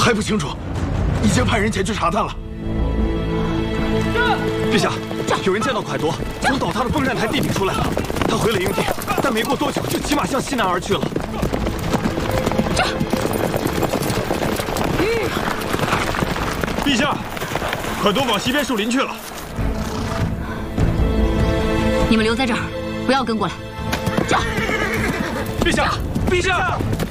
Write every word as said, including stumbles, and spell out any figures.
还不清楚，已经派人前去查探了。 陛下，有人见到蒯夺从倒塌的风扇台地顶出来了，他回了营地，但没过多久就骑马向西南而去了。 这， 嗯，陛下，蒯夺往西边树林去了。 你们留在这儿，不要跟过来。这， 陛下，陛下。